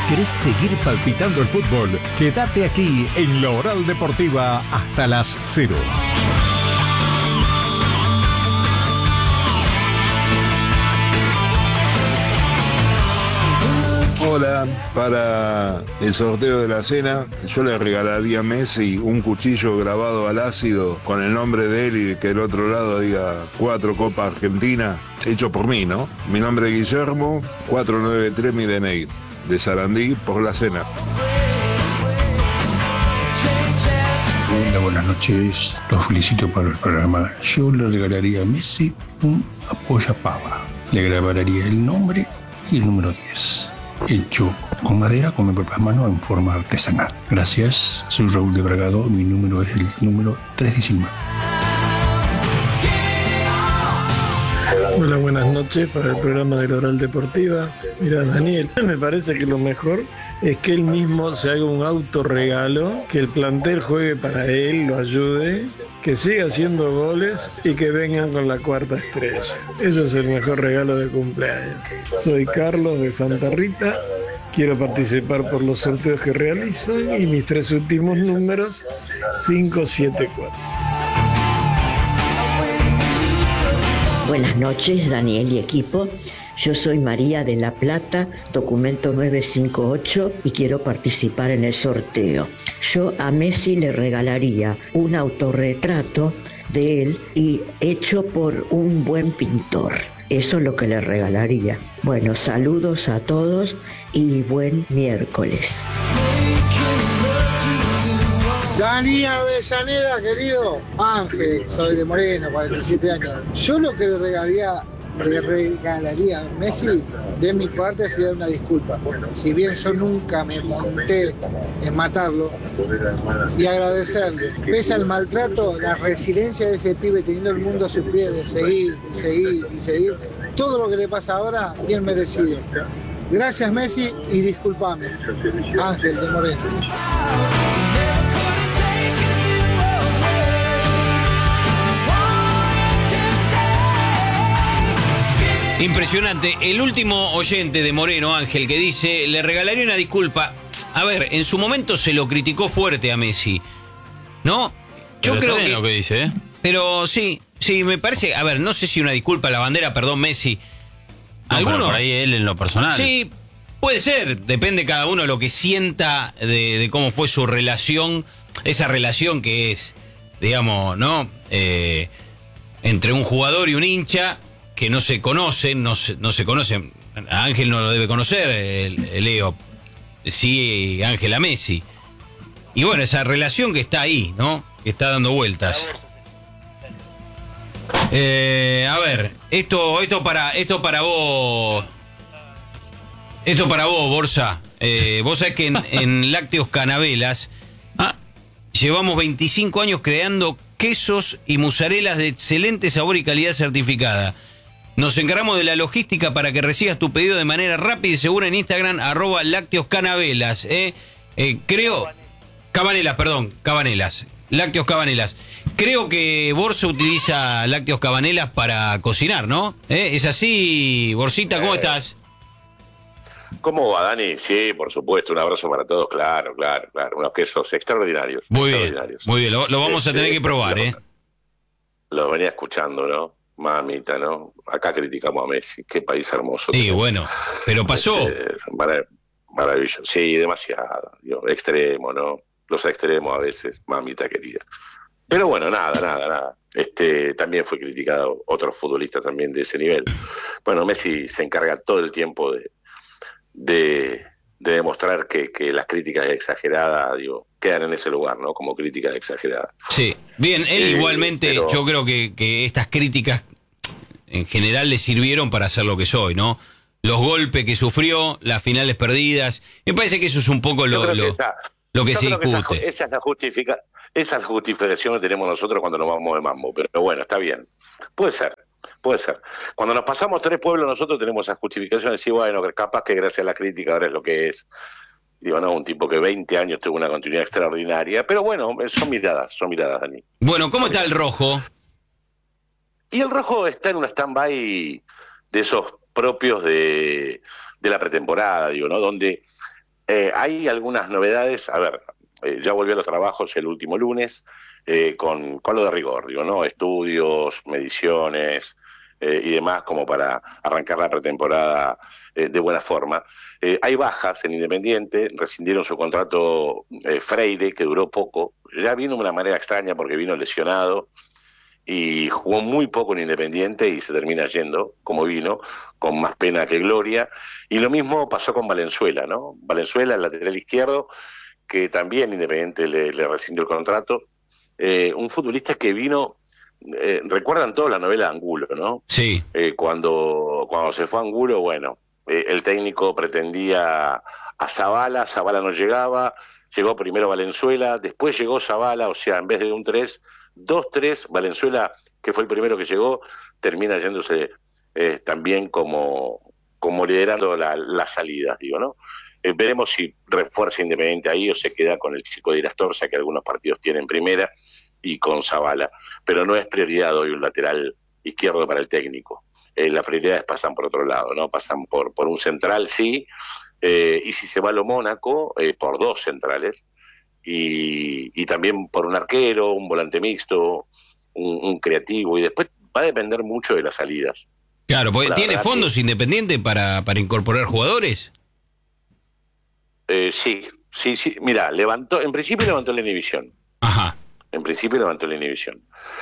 ¿Querés seguir palpitando el fútbol? Quédate aquí en La Oral Deportiva hasta las 0. Hola, para el sorteo de la cena, yo le regalaría a Messi un cuchillo grabado al ácido con el nombre de él y que el otro lado diga 4 Copas Argentinas, hecho por mí, ¿no? Mi nombre es Guillermo, 493 mi DNI, de Sarandí por la cena. Hola, buenas noches, los felicito por el programa. Yo le regalaría a Messi un apoyapava, le grabaría el nombre y el número 10. Hecho con madera con mis propias manos en forma artesanal. Gracias, soy Raúl de Bragado, mi número es el número 319. Hola, buenas noches para el programa de La Oral Deportiva. Mira, Daniel, me parece que lo mejor es que él mismo se haga un autorregalo, que el plantel juegue para él, lo ayude, que siga haciendo goles y que vengan con la 4ª estrella. Ese es el mejor regalo de cumpleaños. Soy Carlos de Santa Rita, quiero participar por los sorteos que realizan y mis 3 últimos números, 574. Buenas noches, Daniel y equipo. Yo soy María de La Plata, documento 958, y quiero participar en el sorteo. Yo a Messi le regalaría un autorretrato de él y hecho por un buen pintor. Eso es lo que le regalaría. Bueno, saludos a todos y buen miércoles. Dani Avellaneda, querido Ángel, soy de Moreno, 47 años. Yo lo que le regalaría a Messi, de mi parte, sería una disculpa. Si bien yo nunca me monté en matarlo, y agradecerle, pese al maltrato, la resiliencia de ese pibe teniendo el mundo a sus pies, de seguir, todo lo que le pasa ahora, bien merecido. Gracias, Messi, y discúlpame. Ángel de Moreno. Impresionante. El último oyente de Moreno, Ángel, que dice, le regalaría una disculpa. A ver, en su momento se lo criticó fuerte a Messi, ¿no? Yo creo que... lo que dice, ¿eh? Pero sí, me parece... A ver, no sé si una disculpa a la bandera, perdón, Messi. No, ¿Alguno? Por ahí él en lo personal. Sí, puede ser. Depende cada uno lo que sienta de cómo fue su relación. Esa relación que es, digamos, ¿no? Entre un jugador y un hincha que no se conocen, no se conocen. A Ángel no lo debe conocer, el Leo. Sí, Ángel a Messi. Y bueno, esa relación que está ahí, ¿no? Que está dando vueltas. A ver, esto para vos. Esto para vos, Borsa. Vos sabés que en Lácteos Canabelas llevamos 25 años creando quesos y mussarelas de excelente sabor y calidad certificada. Nos encargamos de la logística para que recibas tu pedido de manera rápida y segura en Instagram, @lácteoscanabelas. Cabanelas. Lácteos Cabanelas. Creo que Borsa utiliza lácteos Cabanelas para cocinar, ¿no? ¿Es así, Borsita? ¿Cómo estás? ¿Cómo va, Dani? Sí, por supuesto, un abrazo para todos, claro. Unos quesos extraordinarios. Muy bien, lo vamos a tener que probar, Lo venía escuchando, ¿no? Mamita, ¿no? Acá criticamos a Messi, qué país hermoso. Sí, bueno, pero pasó. Maravilloso, sí, demasiado, extremo, ¿no? Los extremos a veces, mamita querida. Pero bueno, nada. También fue criticado otro futbolista también de ese nivel. Bueno, Messi se encarga todo el tiempo de demostrar que las críticas exageradas, quedan en ese lugar, ¿no? Como críticas exageradas. Sí, bien, él igualmente, pero... yo creo que estas críticas en general le sirvieron para ser lo que soy, ¿no? Los golpes que sufrió, las finales perdidas, me parece que eso es un poco lo que se discute. Esa es la justificación que tenemos nosotros cuando nos vamos de mambo, pero bueno, está bien. Puede ser. Cuando nos pasamos 3 pueblos nosotros tenemos esa justificación de decir, bueno, capaz que gracias a la crítica ahora es lo que es. Digo, no, un tipo que 20 años tuvo una continuidad extraordinaria, pero bueno, son miradas, Dani. Bueno, ¿cómo está el Rojo? Y el Rojo está en un stand-by de esos propios de la pretemporada, ¿no? Donde Hay algunas novedades. A ver, ya volvió a los trabajos el último lunes con lo de rigor, digo, ¿no? Estudios, mediciones y demás como para arrancar la pretemporada de buena forma. Hay bajas en Independiente, rescindieron su contrato Freire, que duró poco. Ya vino de una manera extraña porque vino lesionado y jugó muy poco en Independiente y se termina yendo, como vino, con más pena que gloria. Y lo mismo pasó con Valenzuela, ¿no? Valenzuela, el lateral izquierdo, que también Independiente le rescindió el contrato. Un futbolista que vino, recuerdan todos la novela de Angulo, ¿no? Sí. Cuando se fue Angulo, bueno, el técnico pretendía a Zabala no llegaba, llegó primero Valenzuela, después llegó Zabala, o sea, en vez de un 2-3, Valenzuela, que fue el primero que llegó, termina yéndose también como liderando la salida, digo, ¿no? Veremos si refuerza Independiente ahí o se queda con el chico de Irastorza, que algunos partidos tienen primera, y con Zabala. Pero no es prioridad hoy un lateral izquierdo para el técnico. Las prioridades pasan por otro lado, ¿no? Pasan por un central, sí, y si se va a lo Mónaco, por 2 centrales, y también por un arquero, un volante mixto, un creativo, y después va a depender mucho de las salidas. Claro, porque ¿tiene fondos Independiente para incorporar jugadores? Sí. Mira, en principio levantó la inhibición. Ajá. En principio levantó la inhibición.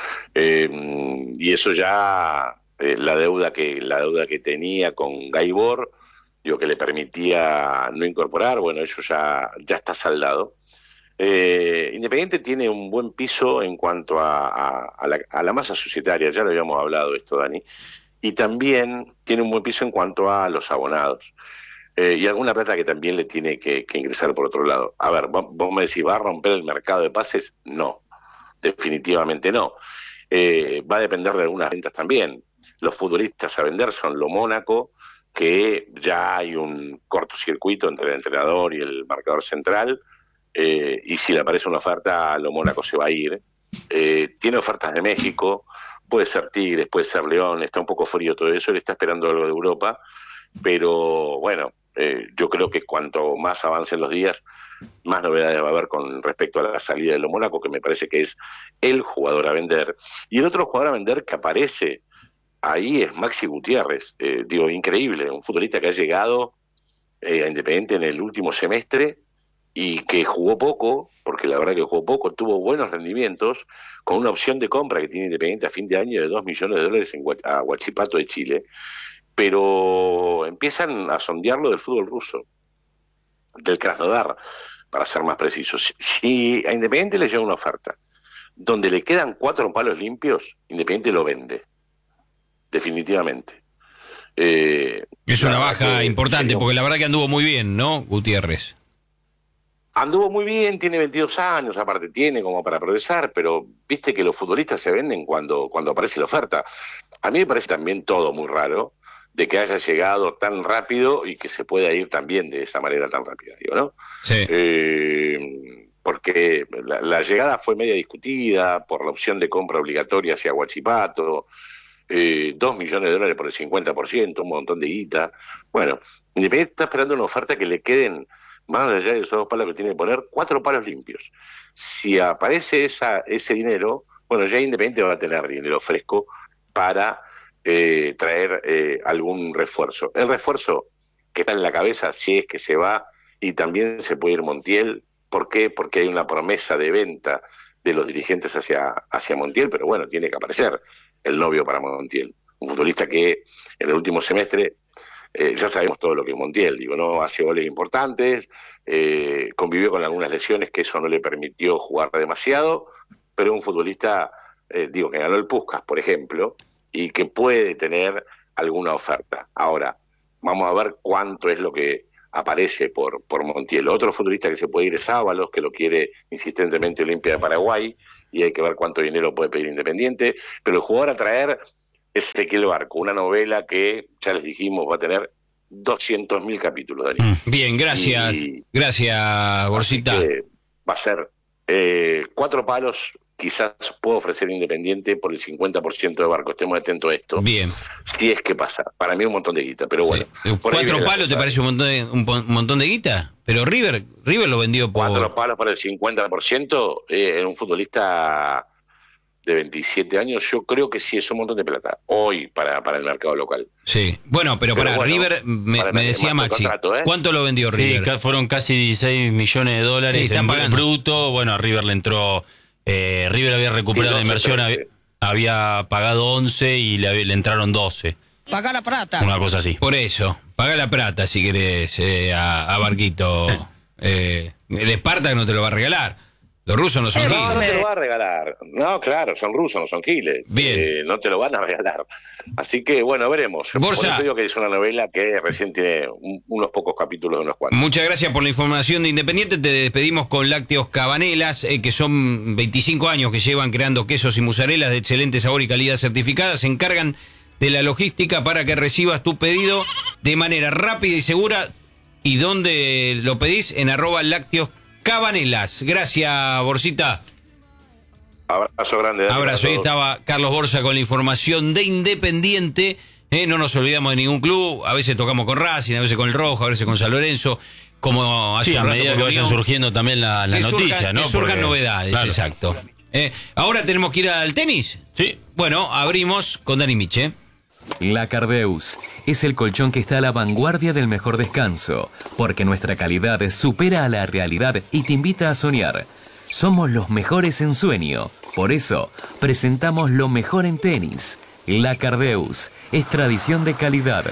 Y eso ya, la deuda que tenía con Gaibor, digo, que le permitía no incorporar, bueno, eso ya está saldado. Independiente tiene un buen piso en cuanto a la masa societaria, ya lo habíamos hablado esto, Dani, y también tiene un buen piso en cuanto a los abonados. Y alguna plata que también le tiene que ingresar por otro lado. A ver, vos me decís, ¿va a romper el mercado de pases? No, definitivamente no. Va a depender de algunas ventas también. Los futbolistas a vender son lo Mónaco, que ya hay un cortocircuito entre el entrenador y el marcador central, y si le aparece una oferta, lo Mónaco se va a ir. Tiene ofertas de México, puede ser Tigres, puede ser León, está un poco frío todo eso, él está esperando algo de Europa, pero bueno, yo creo que cuanto más avancen los días, más novedades va a haber con respecto a la salida de lo Mónaco, que me parece que es el jugador a vender. Y el otro jugador a vender que aparece ahí es Maxi Gutiérrez, increíble, un futbolista que ha llegado a Independiente en el último semestre y que jugó poco, porque la verdad que jugó poco, tuvo buenos rendimientos, con una opción de compra que tiene Independiente a fin de año de $2 millones a Huachipato de Chile, pero empiezan a sondearlo del fútbol ruso, del Krasnodar, para ser más precisos. Si a Independiente le llega una oferta donde le quedan 4 palos limpios, Independiente lo vende, definitivamente. Es una baja importante, porque la verdad que anduvo muy bien, ¿no, Gutiérrez? Anduvo muy bien, tiene 22 años, aparte tiene como para progresar, pero viste que los futbolistas se venden cuando aparece la oferta. A mí me parece también todo muy raro de que haya llegado tan rápido y que se pueda ir también de esa manera tan rápida, digo, ¿no? Sí. Porque la llegada fue media discutida por la opción de compra obligatoria hacia Huachipato, $2 millones por el 50%, un montón de guita. Bueno, Independiente está esperando una oferta que le queden, más allá de esos 2 palos que tiene que poner, 4 palos limpios. Si aparece ese dinero, bueno, ya Independiente va a tener dinero fresco para traer algún refuerzo. El refuerzo que está en la cabeza, si es que se va, y también se puede ir Montiel. ¿Por qué? Porque hay una promesa de venta de los dirigentes hacia Montiel, pero bueno, tiene que aparecer el novio para Montiel. Un futbolista que en el último semestre, ya sabemos todo lo que es Montiel, ¿no? Hace goles importantes, convivió con algunas lesiones que eso no le permitió jugar demasiado, pero un futbolista, que ganó el Puskás, por ejemplo, y que puede tener alguna oferta. Ahora, vamos a ver cuánto es lo que aparece por Montiel. Otro futbolista que se puede ir es Ábalos, que lo quiere insistentemente Olimpia de Paraguay, y hay que ver cuánto dinero puede pedir Independiente, pero el jugador a traer es Ezequiel Barco, una novela que, ya les dijimos, va a tener 200.000 capítulos, Dani. Bien, gracias. Gracias, Borsita. Va a ser 4 palos, quizás puedo ofrecer Independiente por el 50% de Barco. Estemos atentos a esto. Bien. Si es que pasa. Para mí un montón de guita, pero bueno. Sí. ¿4 palos te parece un montón de guita? Pero River lo vendió por... 4 palos por el 50%, en un futbolista de 27 años, yo creo que sí es un montón de plata, hoy, para el mercado local. Sí, bueno, pero para River, me decía Maxi, ¿cuánto lo vendió River? Sí, fueron casi 16 millones de dólares en bruto. Bueno, a River le entró... River había recuperado la inversión, había pagado 11 y le entraron 12. Paga la plata. Una cosa así. Por eso, paga la plata si querés a Barquito. El Spartak no te lo va a regalar. Los rusos no son giles. No te lo va a regalar. No, claro, son rusos, no son giles. Bien. No te lo van a regalar. Así que, bueno, veremos. Borja. Por eso digo que es una novela que recién tiene unos pocos capítulos de unos cuantos. Muchas gracias por la información de Independiente. Te despedimos con Lácteos Cabanelas, que son 25 años que llevan creando quesos y mozarelas de excelente sabor y calidad certificadas. Se encargan de la logística para que recibas tu pedido de manera rápida y segura. ¿Y dónde lo pedís? En @Lácteos Cabanelas. Gracias, Borcita. Abrazo grande. Abrazo. Ahí estaba Carlos Borsa con la información de Independiente. No nos olvidamos de ningún club. A veces tocamos con Racing, a veces con el Rojo, a veces con San Lorenzo. Como hace un rato, a medida que vayan surgiendo también la noticia, ¿no? Que surjan novedades, claro. Exacto. Ahora tenemos que ir al tenis. Sí. Bueno, abrimos con Dani Miche. La Cardeus es el colchón que está a la vanguardia del mejor descanso, porque nuestra calidad supera a la realidad y te invita a soñar. Somos los mejores en sueño, por eso presentamos lo mejor en tenis. La Cardeus es tradición de calidad.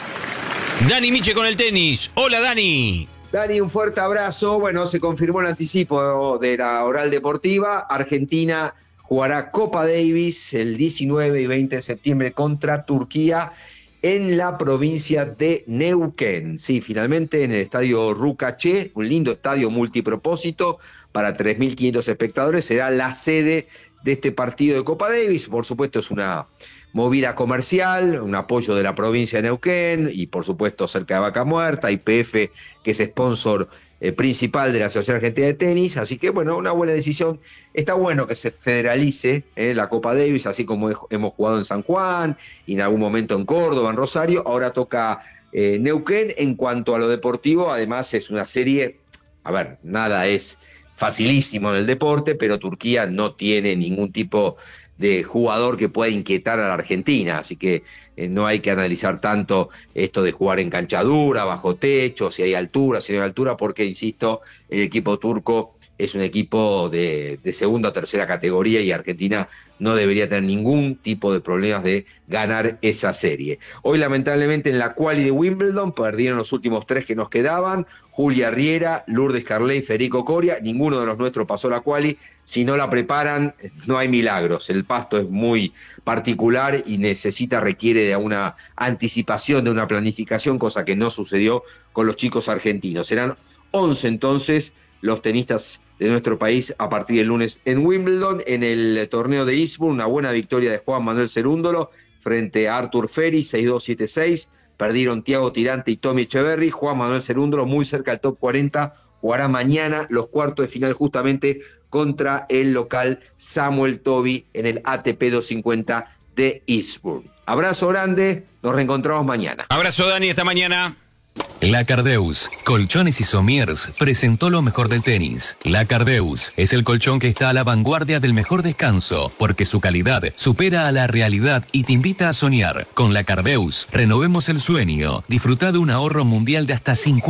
Dani Miche con el tenis. Hola, Dani. Dani, un fuerte abrazo. Bueno, se confirmó el anticipo de la oral deportiva. Argentina jugará Copa Davis el 19 y 20 de septiembre contra Turquía en la provincia de Neuquén. Sí, finalmente en el estadio Rucaché, un lindo estadio multipropósito para 3.500 espectadores, será la sede de este partido de Copa Davis. Por supuesto es una movida comercial, un apoyo de la provincia de Neuquén y por supuesto cerca de Vaca Muerta, YPF, que es sponsor principal de la Asociación Argentina de Tenis, así que bueno, una buena decisión. Está bueno que se federalice la Copa Davis, así como hemos jugado en San Juan y en algún momento en Córdoba, en Rosario, ahora toca Neuquén. En cuanto a lo deportivo, además es una serie, a ver, nada es facilísimo en el deporte, pero Turquía no tiene ningún tipo de jugador que pueda inquietar a la Argentina, así que no hay que analizar tanto esto de jugar en cancha dura, bajo techo, si hay altura, si no hay altura, porque, insisto, el equipo turco es un equipo de segunda o tercera categoría y Argentina no debería tener ningún tipo de problemas de ganar esa serie. Hoy, lamentablemente, en la quali de Wimbledon perdieron los últimos 3 que nos quedaban: Julia Riera, Lourdes Carlé y Federico Coria. Ninguno de los nuestros pasó la quali. Si no la preparan, no hay milagros. El pasto es muy particular y requiere de una anticipación, de una planificación, cosa que no sucedió con los chicos argentinos. Serán 11 entonces los tenistas de nuestro país a partir del lunes en Wimbledon. En el torneo de Eastbourne, una buena victoria de Juan Manuel Cerúndolo frente a Artur Ferry, 6-2, 7-6. Perdieron Thiago Tirante y Tommy Echeverry. Juan Manuel Cerúndolo muy cerca del top 40. Jugará mañana los cuartos de final justamente contra el local Samuel Toby en el ATP 250 de Eastbourne. Abrazo grande, nos reencontramos mañana. Abrazo, Dani, hasta mañana. La Cardeus, Colchones y Somiers, presentó lo mejor del tenis. La Cardeus es el colchón que está a la vanguardia del mejor descanso, porque su calidad supera a la realidad y te invita a soñar. Con La Cardeus, renovemos el sueño. Disfruta de un ahorro mundial de hasta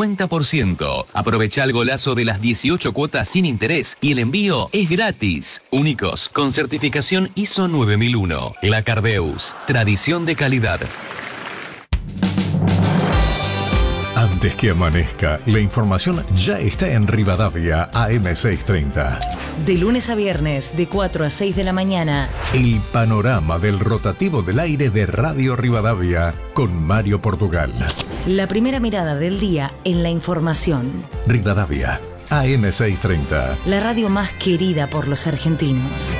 50%. Aprovecha el golazo de las 18 cuotas sin interés y el envío es gratis. Únicos, con certificación ISO 9001. La Cardeus, tradición de calidad. Antes que amanezca, la información ya está en Rivadavia AM630. De lunes a viernes, de 4 a 6 de la mañana. El panorama del rotativo del aire de Radio Rivadavia con Mario Portugal. La primera mirada del día en la información. Rivadavia AM630. La radio más querida por los argentinos.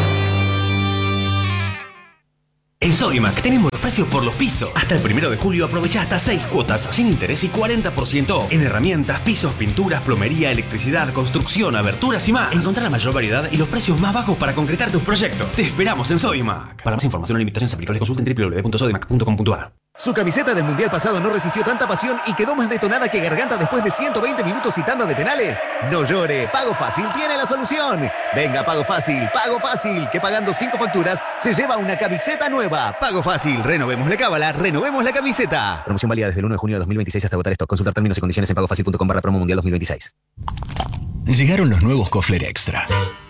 En Sodimac tenemos los precios por los pisos. Hasta el 1 de julio aprovecha hasta 6 cuotas sin interés y 40% off en herramientas, pisos, pinturas, plomería, electricidad, construcción, aberturas y más. Encontrá la mayor variedad y los precios más bajos para concretar tus proyectos. Te esperamos en Sodimac. Para más información o limitaciones aplicables consulta en www.sodimac.com.ar. Su camiseta del Mundial pasado no resistió tanta pasión y quedó más detonada que Garganta después de 120 minutos y tanda de penales. No llore, Pago Fácil tiene la solución. Venga, Pago Fácil, que pagando 5 facturas se lleva una camiseta nueva. Pago Fácil, renovemos la cábala, renovemos la camiseta. Promoción válida desde el 1 de junio de 2026 hasta agotar stock. Consultar términos y condiciones en pagofacil.com/promo mundial 2026. Llegaron los nuevos Kofler Extra.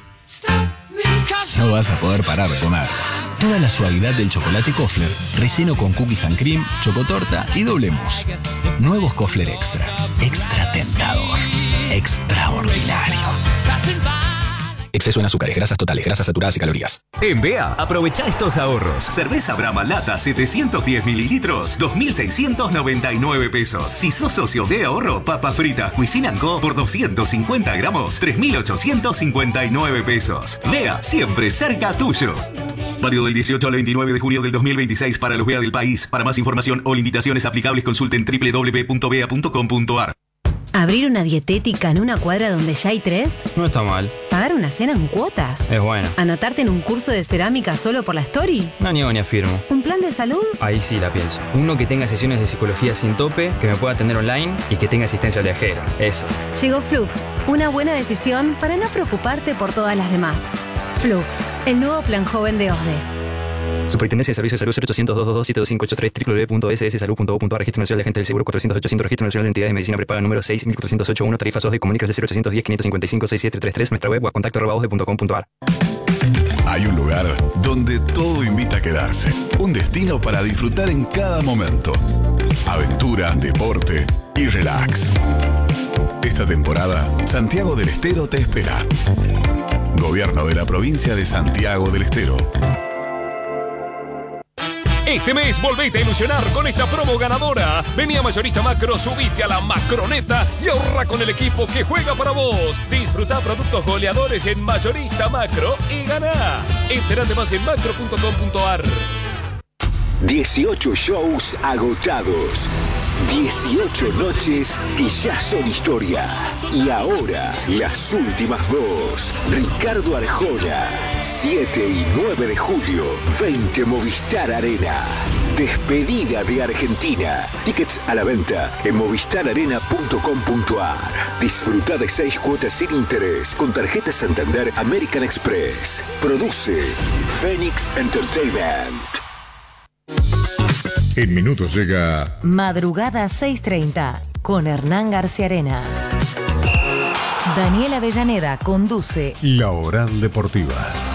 No vas a poder parar de comer. Toda la suavidad del chocolate Kofler, relleno con cookies and cream, chocotorta y doble mousse. Nuevos Kofler Extra. Extra tentador. Extraordinario. Exceso en azúcares, grasas totales, grasas saturadas y calorías. En BEA, aprovecha estos ahorros. Cerveza Brahma Lata 710 mililitros, 2.699 pesos. Si sos socio de ahorro, papas fritas Cuisine & Co. por 250 gramos, 3.859 pesos. BEA, siempre cerca tuyo. Válido del 18 al 29 de julio del 2026 para los BEA del país. Para más información o limitaciones aplicables, consulten www.bea.com.ar. ¿Abrir una dietética en una cuadra donde ya hay 3? No está mal. ¿Pagar una cena en cuotas? Es bueno. ¿Anotarte en un curso de cerámica solo por la story? No niego ni afirmo. ¿Un plan de salud? Ahí sí la pienso. Uno que tenga sesiones de psicología sin tope, que me pueda atender online y que tenga asistencia viajera. Eso. Llegó Flux, una buena decisión para no preocuparte por todas las demás. Flux, el nuevo plan joven de OSDE. Superintendencia de Servicios de Salud 0800-222-7583 www.sssalud.gov.ar. Registro Nacional de Agentes del Seguro 400-800. Registro Nacional de Entidades de Medicina Prepaga número 6.408.1. Tarifas OSDE. Comunicas de 0810-555-6733. Nuestra web o a contacto@osde.com.ar. Hay un lugar donde todo invita a quedarse. Un destino para disfrutar en cada momento. Aventura, deporte y relax. Esta temporada, Santiago del Estero te espera. Gobierno de la provincia de Santiago del Estero. Este mes volvete a ilusionar con esta promo ganadora. Vení a Mayorista Macro, subite a la Macroneta y ahorra con el equipo que juega para vos. Disfruta productos goleadores en Mayorista Macro y ganá. Entérate más en macro.com.ar. 18 shows agotados. 18 noches que ya son historia. Y ahora, las últimas dos. Ricardo Arjona, 7 y 9 de julio, 20 Movistar Arena. Despedida de Argentina. Tickets a la venta en movistararena.com.ar. Disfruta de 6 cuotas sin interés con tarjeta Santander American Express. Produce Phoenix Entertainment. En minutos llega Madrugada 6:30 con Hernán García Arena. Daniel Avellaneda conduce La Oral Deportiva.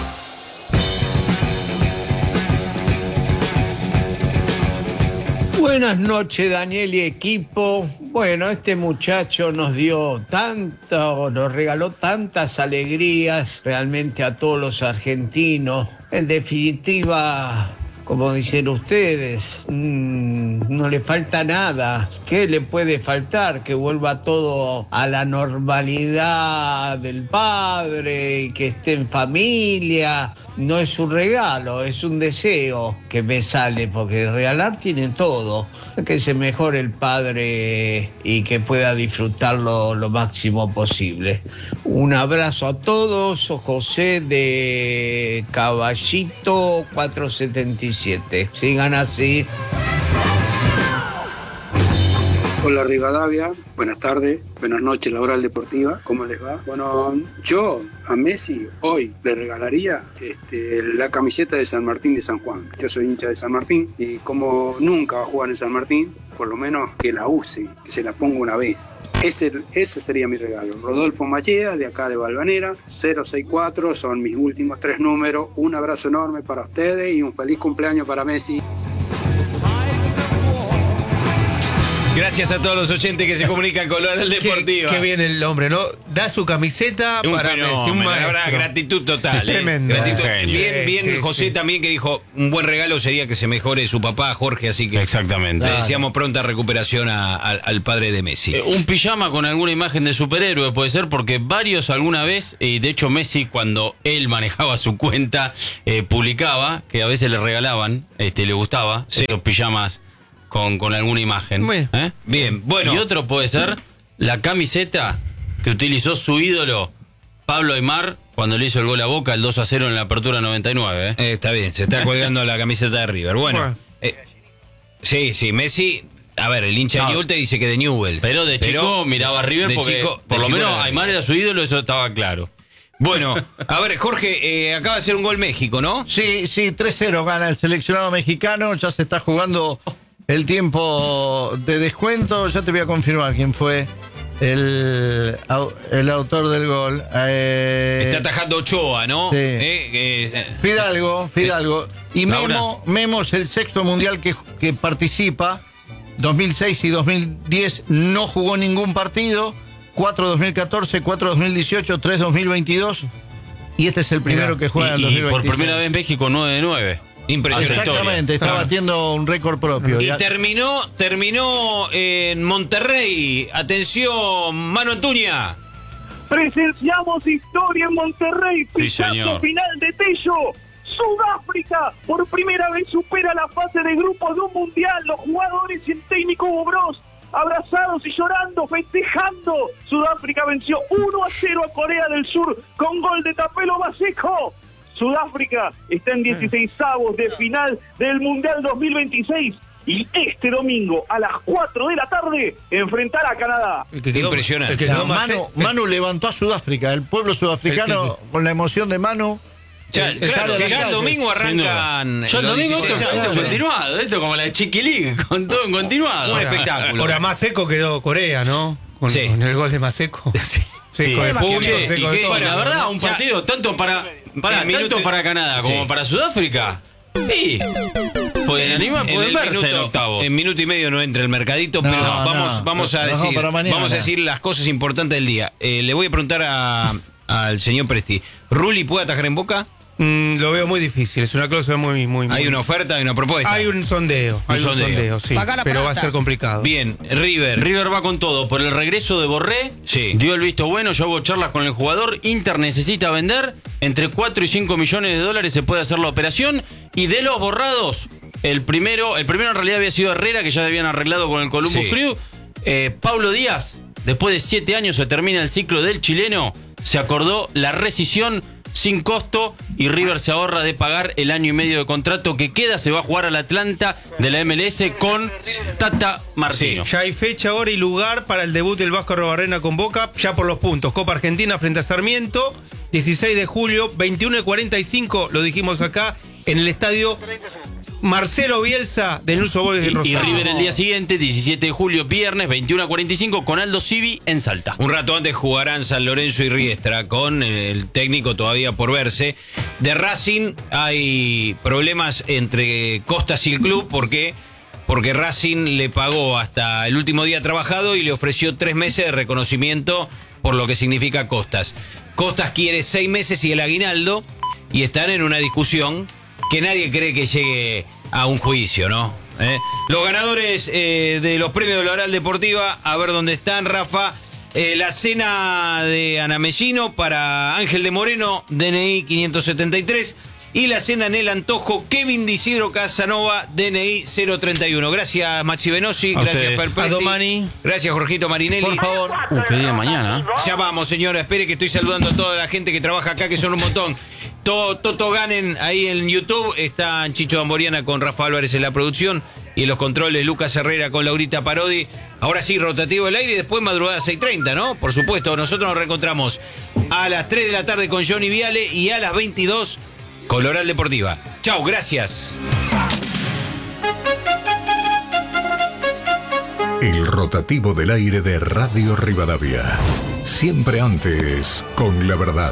Buenas noches, Daniel y equipo. Bueno, este muchacho nos regaló tantas alegrías realmente a todos los argentinos. En definitiva, como dicen ustedes, no le falta nada. ¿Qué le puede faltar? Que vuelva todo a la normalidad del padre y que esté en familia. No es un regalo, es un deseo que me sale, porque regalar tienen todo. Que se mejore el padre y que pueda disfrutarlo lo máximo posible. Un abrazo a todos. José de Caballito 477. Sigan así. Hola Rivadavia, buenas tardes, buenas noches, La Oral Deportiva, ¿cómo les va? Bueno, yo a Messi hoy le regalaría la camiseta de San Martín de San Juan. Yo soy hincha de San Martín y como nunca va a jugar en San Martín, por lo menos que la use, que se la ponga una vez. Ese sería mi regalo. Rodolfo Mallea, de acá de Valvanera, 064, son mis últimos 3 números. Un abrazo enorme para ustedes y un feliz cumpleaños para Messi. Gracias a todos los oyentes que se comunican con la Oral Deportiva. Qué bien el hombre, ¿no? Da su camiseta para Messi, un maestro. La verdad, gratitud total. Tremendo. Gratitud. Bien, Sí, José sí. también, que dijo, un buen regalo sería que se mejore su papá, Jorge, así que exactamente. Le deseamos pronta recuperación al padre de Messi. Un pijama con alguna imagen de superhéroe puede ser, porque varios alguna vez, y de hecho Messi cuando él manejaba su cuenta, publicaba que a veces le regalaban, le gustaba, los pijamas con alguna imagen. Bien, bueno. Y otro puede ser la camiseta que utilizó su ídolo Pablo Aimar cuando le hizo el gol a Boca, el 2-0 en la apertura 99. Está bien, se está colgando la camiseta de River. Bueno. Sí, Messi. A ver, el hincha de Newell te dice que de Newell. Pero de chico miraba a River porque por lo menos Aymar era su ídolo, eso estaba claro. Bueno, a ver, Jorge, acaba de hacer un gol México, ¿no? Sí, 3-0 gana el seleccionado mexicano, ya se está jugando el tiempo de descuento, ya te voy a confirmar quién fue el autor del gol. Está atajando Ochoa, ¿no? Sí. Fidalgo. Y Memo es el sexto mundial que participa. 2006 y 2010 no jugó ningún partido. 4 2014, 4 2018, 3 2022. Y este es el primero que juega en 2023. Y por primera vez México 9 de 9. Impresionante. Exactamente, está batiendo un récord propio. Y terminó en Monterrey. Atención, Manu Antuña. Presenciamos historia en Monterrey. Pichazo final de Tello. Sudáfrica por primera vez supera la fase de grupos de un mundial. Los jugadores y el técnico Hugo Broz abrazados y llorando, festejando. Sudáfrica venció 1-0 a Corea del Sur con gol de Tapelo Maseco. Sudáfrica está en 16avos de final del Mundial 2026 y este domingo a las 4 de la tarde enfrentará a Canadá. Impresionante. Manu levantó a Sudáfrica, el pueblo sudafricano, con la emoción de Manu. Ya el domingo arrancan. Ya el domingo esto continuado, esto como la de Chiqui League, con todo en continuado. Un espectáculo. Ahora más seco quedó Corea, ¿no? Con el gol de Maseco. Seco de puntos, seco de todo. Bueno, la verdad, un partido tanto para Canadá como para Sudáfrica. Sí. Pueden verse en octavos. En minuto y medio no entra el mercadito, pero vamos a decir las cosas importantes del día. Le voy a preguntar al señor Presti. ¿Rulli puede atajar en Boca? Lo veo muy difícil, es una cláusula muy... ¿Hay una oferta, hay una propuesta? Hay un sondeo, sí, pero va a ser complicado. Bien, River va con todo. Por el regreso de Borré, dio el visto bueno, yo hago charlas con el jugador. Inter necesita vender, entre 4 y 5 millones de dólares se puede hacer la operación. Y de los borrados, el primero en realidad había sido Herrera, que ya habían arreglado con el Columbus Crew. Paulo Díaz, después de 7 años se termina el ciclo del chileno, se acordó la rescisión sin costo y River se ahorra de pagar el año y medio de contrato que queda. Se va a jugar al Atlanta de la MLS con Tata Martino. Ya hay fecha, hora y lugar para el debut del Vasco Arrobarrena con Boca, ya por los puntos. Copa Argentina frente a Sarmiento, 16 de julio, 21:45, lo dijimos acá, en el estadio Marcelo Bielsa del Nuso Boys de Rosario. Y River el día siguiente, 17 de julio, viernes, 21:45, con Aldo Civi en Salta. Un rato antes jugarán San Lorenzo y Riestra, con el técnico todavía por verse. De Racing hay problemas entre Costas y el club, porque Racing le pagó hasta el último día trabajado y le ofreció 3 meses de reconocimiento por lo que significa Costas. Costas quiere 6 meses y el aguinaldo, y están en una discusión que nadie cree que llegue a un juicio, ¿no? Los ganadores de los premios de la Oral Deportiva, a ver dónde están, Rafa. La cena de Ana Mellino para Ángel de Moreno, DNI 573. Y la cena en el Antojo, Kevin Disidro Casanova, DNI 031. Gracias, Maxi Venosi. Gracias, Perpetti. Gracias, Jorgito Marinelli. Por favor. ¿Qué día mañana? Ya vamos, señora. Espere que estoy saludando a toda la gente que trabaja acá, que son un montón. Toto Ganen ahí en YouTube. Están Chicho Damboriana con Rafa Álvarez en la producción. Y en los controles, Lucas Herrera con Laurita Parodi. Ahora sí, rotativo el aire y después madrugada 6:30, ¿no? Por supuesto, nosotros nos reencontramos a las 3 de la tarde con Johnny Viale y a las 22 con la Oral Deportiva. Chau, gracias. El rotativo del aire de Radio Rivadavia. Siempre antes, con la verdad.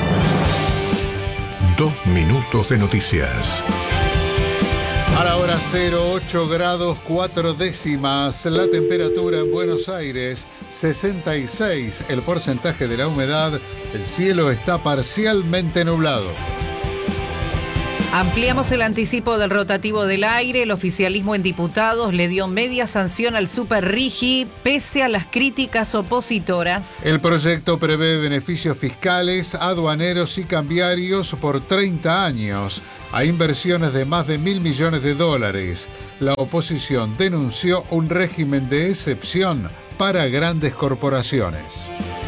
2 minutos de noticias. A la hora 08 grados 4 décimas, la temperatura en Buenos Aires 66, el porcentaje de la humedad, el cielo está parcialmente nublado. Ampliamos el anticipo del rotativo del aire. El oficialismo en diputados le dio media sanción al Super Rigi pese a las críticas opositoras. El proyecto prevé beneficios fiscales, aduaneros y cambiarios por 30 años a inversiones de más de $1.000 millones. La oposición denunció un régimen de excepción para grandes corporaciones.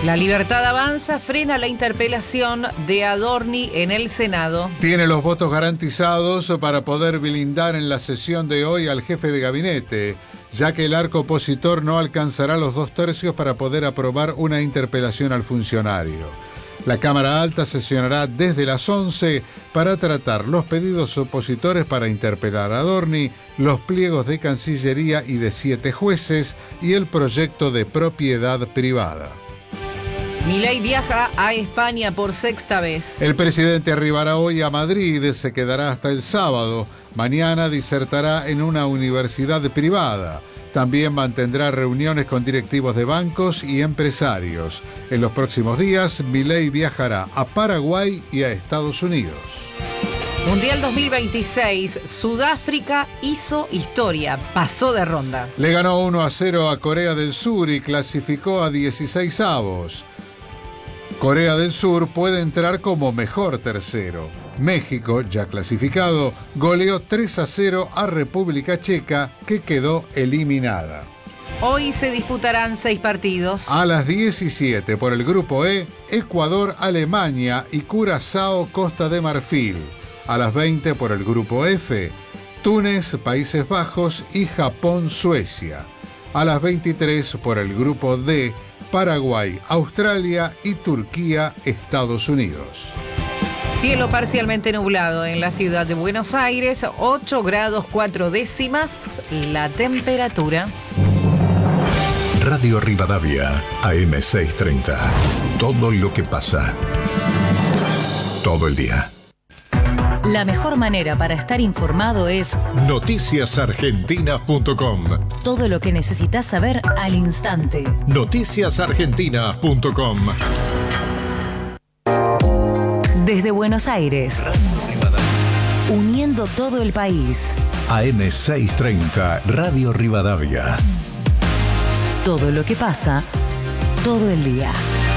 La Libertad Avanza frena la interpelación de Adorni en el Senado. Tiene los votos garantizados para poder blindar en la sesión de hoy al jefe de gabinete, ya que el arco opositor no alcanzará los 2/3 para poder aprobar una interpelación al funcionario. La Cámara Alta sesionará desde las 11 para tratar los pedidos opositores para interpelar a Adorni, los pliegos de Cancillería y de 7 jueces y el proyecto de propiedad privada. Milei viaja a España por 6ª vez. El presidente arribará hoy a Madrid, se quedará hasta el sábado. Mañana disertará en una universidad privada. También mantendrá reuniones con directivos de bancos y empresarios. En los próximos días, Milei viajará a Paraguay y a Estados Unidos. Mundial 2026, Sudáfrica hizo historia, pasó de ronda. Le ganó 1-0 a Corea del Sur y clasificó a 16avos. Corea del Sur puede entrar como mejor tercero. México, ya clasificado, goleó 3-0 a República Checa, que quedó eliminada. Hoy se disputarán 6 partidos. A las 17 por el grupo E, Ecuador, Alemania y Curazao, Costa de Marfil. A las 20 por el grupo F, Túnez, Países Bajos y Japón, Suecia. A las 23 por el grupo D, Paraguay, Australia y Turquía, Estados Unidos. Cielo parcialmente nublado en la ciudad de Buenos Aires, 8 grados 4 décimas la temperatura. Radio Rivadavia, AM630. Todo lo que pasa. Todo el día. La mejor manera para estar informado es noticiasargentina.com. Todo lo que necesitas saber al instante. Noticiasargentina.com. Desde Buenos Aires, uniendo todo el país. AM630, Radio Rivadavia. Todo lo que pasa, todo el día.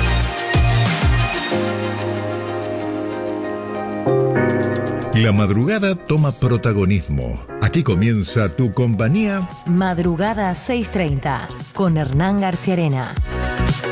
La madrugada toma protagonismo. Aquí comienza tu compañía. Madrugada 6:30 con Hernán García Arena.